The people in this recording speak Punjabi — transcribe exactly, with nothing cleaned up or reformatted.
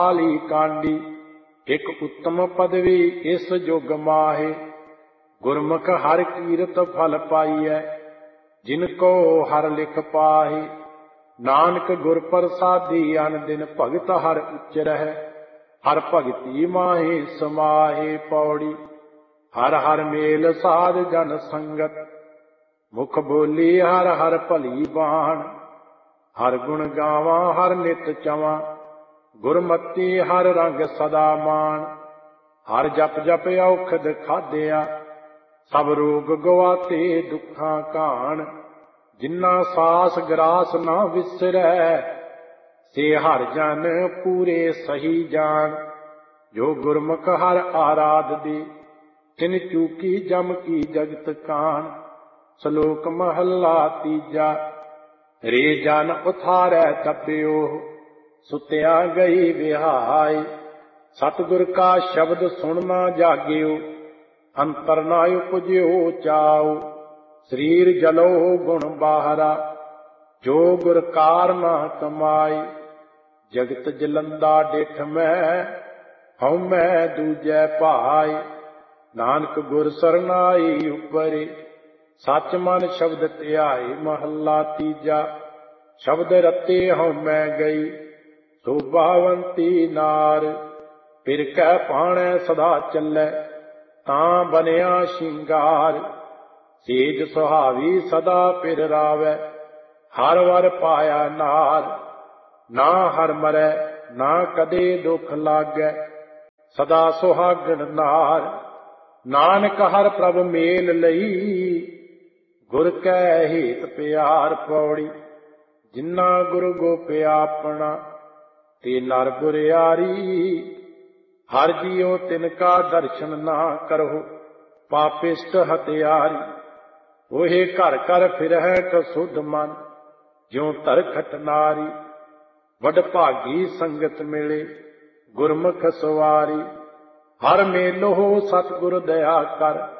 ਕਾਲੀ ਕਾਂਡੀ। ਇੱਕ ਉੱਤਮ ਪਦਵੀ ਇਸ ਜੁਗ ਮਾਹੇ, ਗੁਰਮੁਖ ਹਰ ਕੀਰਤ ਫਲ ਪਾਈਐ, ਜਿਨ ਕੋ ਹਰ ਲਿਖ ਪਾਹੇ। ਨਾਨਕ ਗੁਰ ਪ੍ਰਸਾਦੀ ਅਨ ਦਿਨ ਭਗਤ ਹਰ ਉਚਰਹਿ, ਹਰ ਭਗਤੀ ਮਾਹੇ ਸਮਾਹੇ। ਪੌੜੀ। ਹਰ ਹਰ ਮੇਲ ਸਾਧ ਜਨ ਸੰਗਤ, ਮੁਖ ਬੋਲੀ ਹਰ ਹਰ ਭਲੀ ਬਾਣ। ਹਰ ਗੁਣ ਗਾਵਾਂ ਹਰ ਨਿਤ ਚਵਾਂ, ਗੁਰਮਤੀ ਹਰ ਰੰਗ ਸਦਾ ਮਾਣ। ਹਰ ਜਪ ਜਪ ਔਖਦ ਖਾਧਿਆ, ਸਭ ਰੋਗ ਗਵਾਤੇ ਦੁੱਖਾਂ ਘਾਣ। ਜਿਨ੍ਹਾਂ ਸਾਸ ਗਰਾਸ ਨਾ ਵਿਸਰੈ, ਸੇ ਹਰ ਜਨ ਪੂਰੇ ਸਹੀ ਜਾਣ। ਜੋ ਗੁਰਮੁਖ ਹਰ ਆਰਾਧਦੇ, ਤਿਨ ਚੂਕੀ ਜਮ ਕੀ ਜਗਤ ਕਾਣ। ਸ਼ਲੋਕ ਮਹੱਲਾ ਤੀਜਾ। ਰੇ ਜਨ ਉਥਾਰੈ ਤਪਿਓ, ਸੁਤਿਆ ਗਈ ਵਿਹਾਈ। ਸਤਿਗੁਰ ਕਾ ਸ਼ਬਦ ਸੁਣ ਨਾ ਜਾਗਿਓ, ਅੰਤਰ ਨਾ ਉਪਜਿਓ ਚਾਉ। ਸਰੀਰ ਜਲੋ ਗੁਣ ਬਾਹਰਾ, ਜੋ ਗੁਰ ਕਾਰ ਨਾ ਕਮਾਈ। ਜਗਤ ਜਲੰਦਾ ਡਿਠ ਮੈਂ, ਹਉ ਮੈਂ ਦੂਜੈ ਭਾਈ। ਨਾਨਕ ਗੁਰ ਸਰਨਾਈ ਉਪਰੇ, ਸੱਚ ਮਨ ਸ਼ਬਦ ਧਿਆਏ। ਮਹੱਲਾ ਤੀਜਾ। ਸ਼ਬਦ ਰਤੇ ਹਉ ਮੈਂ ਗਈ, ਸ਼ੋਭਾਵੰਤੀ ਨਾਰ। ਫਿਰ ਕੈ ਭਾਣੈ ਸਦਾ ਚੱਲੈ, ਤਾਂ ਬਨਿਆ ਸ਼ਿੰਗਾਰ। ਸੇਜ ਸੁਹਾਵੀ ਸਦਾ ਫਿਰ ਰਾਵੈ, ਹਰ ਵਰ ਪਾਇਆ ਨਾਰ। ਨਾ ਹਰ ਮਰੈ ਨਾ ਕਦੇ ਦੁਖ ਲਾਗੈ, ਸਦਾ ਸੁਹਾਗਣ ਨਾਰ। ਨਾਨਕ ਹਰ ਪ੍ਰਭ ਮੇਲ ਲਈ, ਗੁਰ ਕੈ ਹੇਤ ਪਿਆਰ। ਪੌੜੀ। ਜਿਨਾ ਗੁਰ ਗੋਪਿਆ ਆਪਣਾ, ਤੇ ਨਰ ਬੁਰਿਆਰੀ। ਹਰ ਜੀਉ ਤਿਨ ਕਾ ਦਰਸ਼ਨ ਨਾ ਕਰਹੁ, ਪਾਪਿਸ਼ਟ ਹਤਿਆਰੀ। ਉਹੇ ਘਰ ਘਰ ਫਿਰਹਿ ਕਸੁਧ ਮਨ, ਜਿਉ ਧਰਖਟ ਨਾਰੀ। ਵਡ ਭਾਗੀ ਸੰਗਤ ਮਿਲੇ, ਗੁਰਮੁਖ ਸਵਾਰੀ। ਹਰ ਮੇਲੋ ਸਤਿਗੁਰ ਦਇਆ ਕਰ,